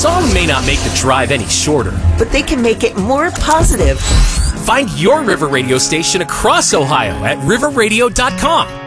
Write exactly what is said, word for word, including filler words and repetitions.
song may not make the drive any shorter, but they can make it more positive. Find your River Radio station across Ohio at river radio dot com.